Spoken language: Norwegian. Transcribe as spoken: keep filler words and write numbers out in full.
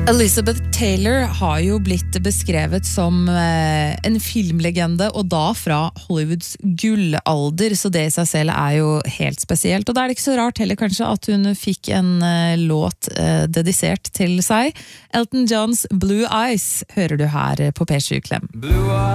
Elizabeth Taylor har jo blitt beskrevet som eh, en filmlegende, og da fra Hollywoods gullalder, så det i seg selv er jo helt spesielt. Og da er det ikke så rart heller kanskje at hun fikk en eh, låt eh, dedisert til seg. Elton Johns Blue Eyes hører du her på P sju Klem.